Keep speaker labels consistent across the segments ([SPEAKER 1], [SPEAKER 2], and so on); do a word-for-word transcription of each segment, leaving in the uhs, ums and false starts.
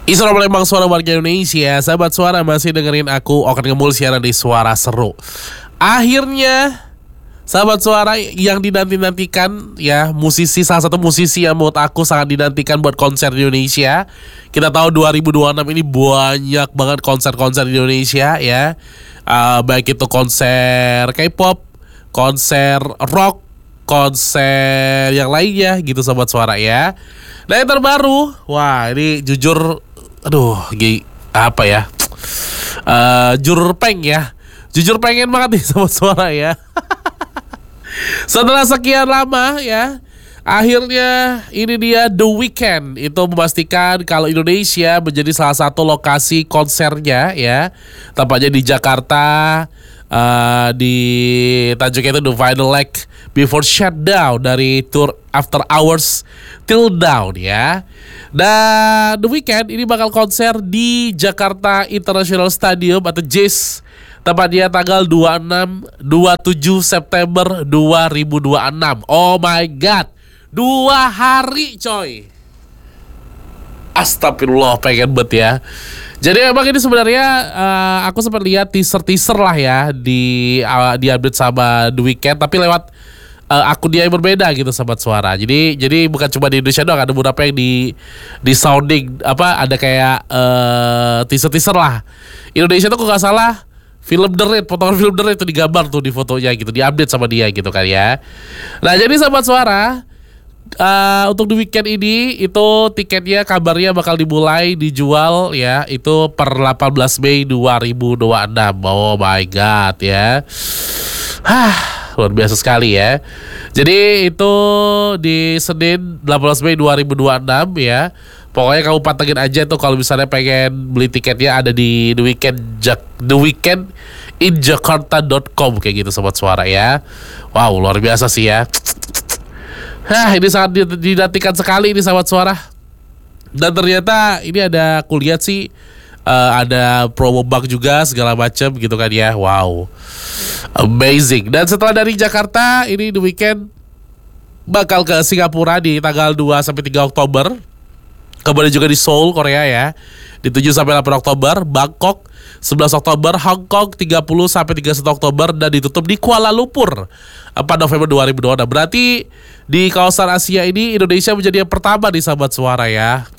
[SPEAKER 1] Assalamualaikum Bang Suara warga Indonesia. Sahabat Suara masih dengerin aku Okan Ngemul siaran di Suara Seru. Akhirnya sahabat Suara yang dinanti-nantikan ya, musisi, salah satu musisi yang menurut aku sangat dinantikan buat konser di Indonesia. Kita tahu dua ribu dua puluh enam ini banyak banget konser-konser di Indonesia ya, uh, baik itu konser K-pop, konser rock, konser yang lainnya gitu sahabat Suara ya. Nah yang terbaru, wah ini jujur, aduh gini, apa ya, uh, jujur peng ya, jujur pengen banget nih sahabat Suara ya. Setelah sekian lama ya, akhirnya ini dia The Weeknd itu memastikan kalau Indonesia menjadi salah satu lokasi konsernya ya, tepatnya di Jakarta. Uh, di tajuknya itu The Final Leg Before Shutdown dari tour After Hours Till Down ya. Dan The Weeknd ini bakal konser di Jakarta International Stadium atau J I S, tepatnya tanggal dua puluh enam dua puluh tujuh September dua ribu dua puluh enam. Oh my god, dua hari coy. Astagfirullah, pengen bet ya. Jadi emang ini sebenarnya uh, aku sempat lihat teaser-teaser lah ya di uh, di update sama The Weeknd, tapi lewat uh, akun dia yang berbeda gitu sahabat Suara. Jadi jadi bukan cuma di Indonesia doang, ada beberapa yang di di sounding apa, ada kayak uh, teaser-teaser lah. Indonesia tuh kok nggak salah film The Raid, potongan film The Raid itu digambar tuh di fotonya gitu, di update sama dia gitu kan ya. Nah jadi sahabat Suara, Uh, untuk The Weeknd ini itu tiketnya kabarnya bakal dimulai dijual ya, itu per delapan belas Mei dua ribu dua puluh enam. Oh my god ya. Hah, luar biasa sekali ya. Jadi itu di Senin delapan belas Mei dua ribu dua puluh enam ya. Pokoknya kamu pantengin aja tuh kalau misalnya pengen beli tiketnya, ada di The Weeknd The Weeknd in Jakarta dot com kayak gitu sobat Suara ya. Wow, luar biasa sih ya. Hah, ini sangat dinantikan sekali ini sahabat Suara. Dan ternyata ini ada, aku lihat sih uh, ada promo bank juga segala macam gitu kan ya. Wow, amazing. Dan setelah dari Jakarta, ini The Weeknd bakal ke Singapura di tanggal dua sampai tiga Oktober. Kemudian juga di Seoul, Korea ya, di tujuh sampai delapan Oktober, Bangkok sebelas Oktober, Hong Kong tiga puluh sampai tiga puluh satu Oktober, dan ditutup di Kuala Lumpur empat November dua ribu dua puluh enam. Berarti di kawasan Asia ini Indonesia menjadi yang pertama di sahabat Suara ya.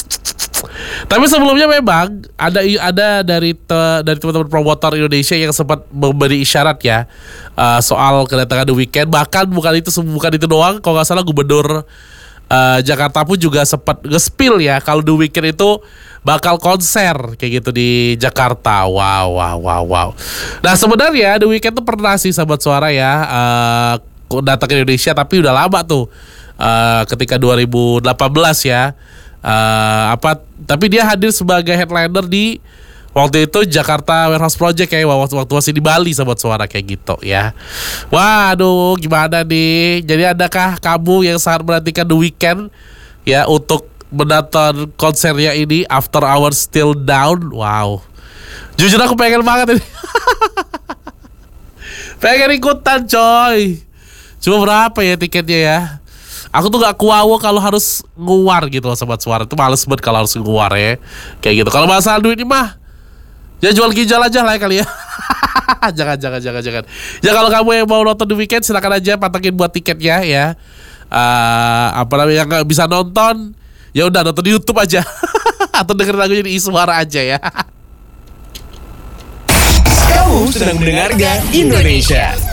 [SPEAKER 1] Tapi sebelumnya memang ada ada dari te, dari teman-teman promotor Indonesia yang sempat memberi isyarat ya, uh, soal kedatangan The Weeknd. Bahkan bukan itu bukan itu doang, kalau nggak salah Gubernur Uh, Jakarta pun juga sempat nge-spill ya kalau The Weeknd itu bakal konser kayak gitu di Jakarta. Wow, wow, wow, wow. Nah sebenarnya The Weeknd tuh pernah sih sahabat Suara ya uh, datang ke Indonesia, tapi udah lama tuh, uh, ketika dua ribu delapan belas ya. Uh, apa? Tapi dia hadir sebagai headliner di waktu itu Jakarta Warehouse Project kayak waktu, waktu masih di Bali sahabat Suara kayak gitu ya. Waduh, gimana nih? Jadi adakah kamu yang sangat menantikan The Weeknd ya untuk menonton konsernya ini After Hours Till Down? Wow, jujur aku pengen banget ini. Pengen ikutan coy. Cuma berapa ya tiketnya ya? Aku tuh gak kuawo kalau harus nguar gitu loh sahabat Suara. Itu males banget kalau harus nguar ya kayak gitu. Kalau masalah duit ini mah ya jual ginjal aja lah ya kali ya. Jangan, jangan, jangan, jangan. Ya kalau kamu yang mau nonton The Weeknd silakan aja pantengin buat tiketnya ya. Uh, apa namanya, yang nggak bisa nonton ya udah nonton di YouTube aja. Atau dengerin lagunya di Suara aja ya.
[SPEAKER 2] Kamu sedang mendengarkan Indonesia